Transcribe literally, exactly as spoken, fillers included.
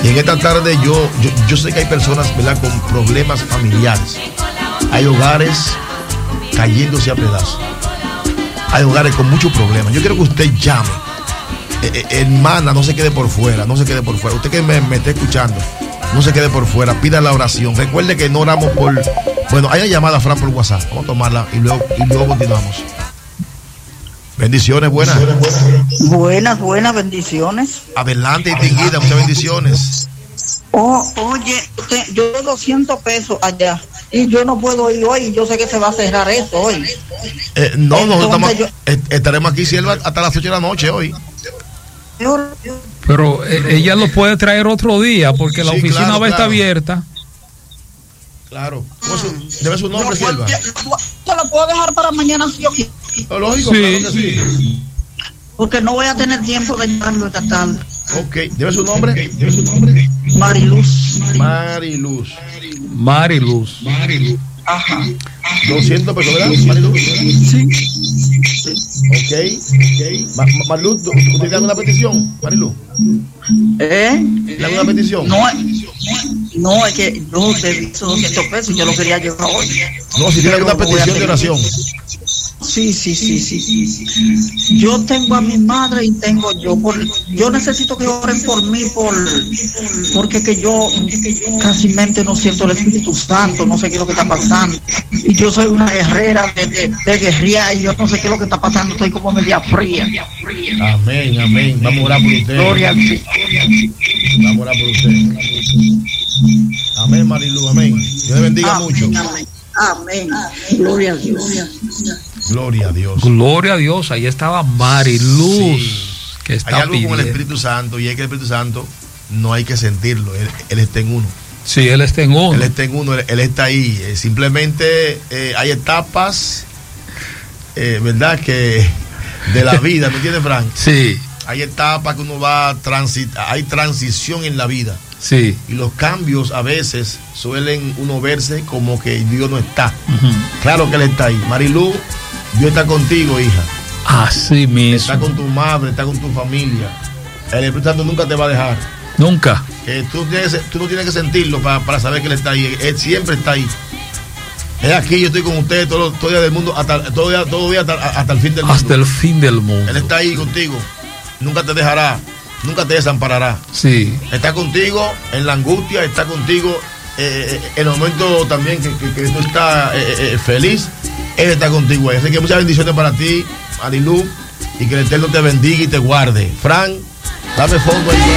Y en esta tarde yo, yo, yo sé que hay personas, ¿verdad?, con problemas familiares. Hay hogares cayéndose a pedazos. Hay hogares con muchos problemas. Yo quiero que usted llame. Eh, eh, hermana, no se quede por fuera, no se quede por fuera. Usted que me, me está escuchando, no se quede por fuera, pida la oración. Recuerde que no oramos por... Bueno, hay una llamada, Fran, por WhatsApp. Vamos a tomarla y luego, y luego continuamos. Bendiciones, buenas. Buenas, buenas, bendiciones. Adelante, distinguida, muchas bendiciones. Oh, oye, usted, yo doy doscientos pesos allá y yo no puedo ir hoy. Yo sé que se va a cerrar eso hoy. Eh, no, Entonces, nosotros estamos, yo, est- estaremos aquí, Sierva, hasta las ocho de la noche hoy. Yo, yo, Pero eh, ella lo puede traer otro día porque la Sí, oficina claro, va a estar claro. abierta. Claro. ¿Cómo es su, debe su nombre, yo, Sierva? yo lo puedo dejar para mañana si yo quiero, Lógico, Sí. claro que sí. porque no voy a tener tiempo de llevarlo esta tarde. Ok, ¿debe su nombre? ¿Debe su nombre? Mariluz. Mariluz. Mariluz. Ajá. doscientos pesos, ¿verdad, Mariluz? Sí. Ok, ok. Ma- Ma- Mariluz, ¿tú- ¿usted tiene alguna petición, Mariluz? ¿Eh? ¿Tiene alguna petición? No, no, es que yo te di esos doscientos pesos y yo lo quería llevar hoy. No, si tiene Pero alguna voy a petición de tener- oración. Sí, sí, sí, sí, sí, sí. Yo tengo a mi madre y tengo yo por, yo necesito que oren por mí por, porque que yo casi mente no siento el Espíritu Santo, no sé qué es lo que está pasando. Y yo soy una guerrera de, de, de guerrear y yo no sé qué es lo que está pasando, estoy como media fría. Amén, amén. Vamos a orar por usted. Gloria al Señor. Vamos a orar por usted. Amén, Mariluz, amén. Dios le bendiga Amén, mucho. amén. Amén. Gloria a Dios. Gloria a Dios. Gloria a Dios, ahí estaba Mariluz, Sí. que Hay está algo con el pidiendo. Espíritu Santo y es que el Espíritu Santo no hay que sentirlo. Él, él está en uno. Sí, él está en uno. Él está en uno, él, él está ahí. Eh, simplemente eh, hay etapas, eh, ¿verdad? Que de la vida, ¿me entiendes, Frank? Sí, Hay etapas que uno va a transitar, hay transición en la vida. sí. Y los cambios a veces suelen uno verse como que Dios no está. Ujú. Claro que Él está ahí. Marilú, Dios está contigo, hija. Así Está mismo. con tu madre, está con tu familia. El Espíritu Santo nunca te va a dejar. Nunca. Que tú, tienes, tú no tienes que sentirlo para, para saber que Él está ahí. Él siempre está ahí. Es aquí, yo estoy con ustedes todo, todo día del mundo, hasta, todo día, todo día hasta, hasta el fin del mundo. Hasta el fin del mundo. Él está ahí contigo. Nunca te dejará. Nunca te desamparará. Sí. Está contigo en la angustia, está contigo eh, en el momento también que, que, que tú estás eh, eh, feliz. Él está contigo ahí. Así que muchas bendiciones para ti, Marilú, y que el Eterno te bendiga y te guarde. Fran, dame fondo ahí.